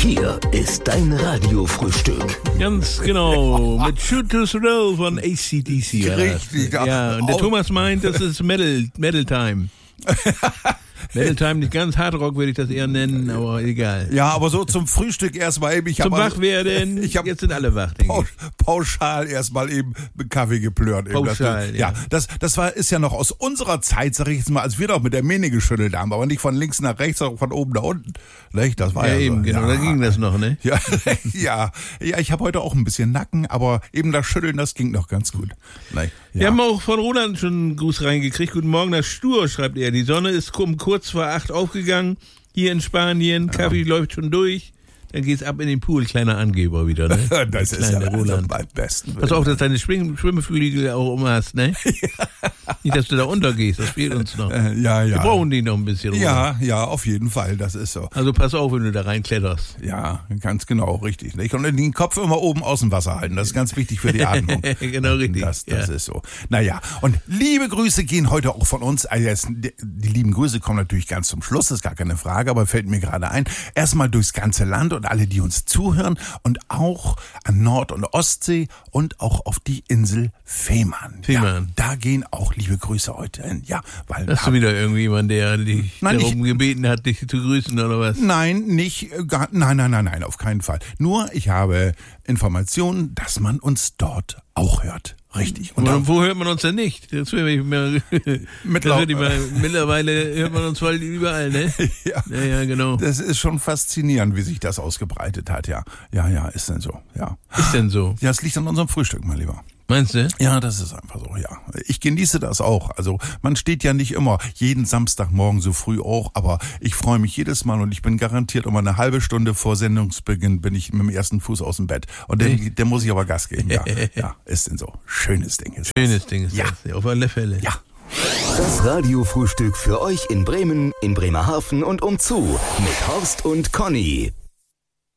Hier ist dein Radiofrühstück. Ganz genau, mit Shoot to Thrill von AC/DC. Richtig. Ja, und der Thomas meint, das ist Metal Time. Metal Time, nicht ganz Hardrock würde ich das eher nennen, aber egal. Ja, aber so zum Frühstück erstmal eben. Zum Wachwerden, jetzt sind alle wach, denke ich. Pauschal erstmal eben mit Kaffee geplört. Pauschal, ja. Das ist ja noch aus unserer Zeit, sag ich jetzt mal, als wir doch mit der Mähne geschüttelt haben, aber nicht von links nach rechts, sondern von oben nach unten. Nicht? Das war ja eben, so. genau, da ging das noch, ne? Ja, ich habe heute auch ein bisschen Nacken, aber eben das Schütteln, das ging noch ganz gut. Nicht? Ja. Wir haben auch von Roland schon einen Gruß reingekriegt. Guten Morgen, das Stur, schreibt er. Die Sonne ist kurz vor 8 aufgegangen, hier in Spanien. Kaffee läuft schon durch. Dann geht's ab in den Pool, kleiner Angeber wieder, ne? Das ist ja Roland. Beim besten. Pass auf, dass deine Schwimmflügel auch um hast, ne? Nicht, dass du da untergehst, das fehlt uns noch. Ja. Wir brauchen die noch ein bisschen. Ja, auf jeden Fall, das ist so. Also pass auf, wenn du da reinkletterst. Ja, ganz genau, richtig. Nicht? Und den Kopf immer oben aus dem Wasser halten, das ist ganz wichtig für die Atmung. Genau, richtig. Das ist so. Naja, und liebe Grüße gehen heute auch von uns. Also jetzt, die lieben Grüße kommen natürlich ganz zum Schluss, das ist gar keine Frage, aber fällt mir gerade ein. Erstmal durchs ganze Land und alle, die uns zuhören und auch an Nord- und Ostsee und auch auf die Insel Fehmarn. Ja, da gehen auch liebe Grüße heute hin. Ja, weil hast du wieder irgendjemand, der dich darum gebeten hat, dich zu grüßen oder was? Nein, nein, auf keinen Fall. Nur ich habe Informationen, dass man uns dort auch hört. Richtig. Und wo hört man uns denn nicht? Mittlerweile hört man uns voll überall, ne? Ja, genau. Das ist schon faszinierend, wie sich das ausgebreitet hat, ja. Ja, ist denn so, ja. Ist denn so? Ja, es liegt an unserem Frühstück, mein Lieber. Meinst du? Ja, das ist einfach so, ja. Ich genieße das auch. Also man steht ja nicht immer jeden Samstagmorgen so früh auch, aber ich freue mich jedes Mal und ich bin garantiert immer eine halbe Stunde vor Sendungsbeginn bin ich mit dem ersten Fuß aus dem Bett. Und der muss ich aber Gas geben, ja. Ja, ist denn so. Schönes Ding ist das. Schönes Ding ist das, auf alle Fälle. Ja. Das Radiofrühstück für euch in Bremen, in Bremerhaven und umzu mit Horst und Conny.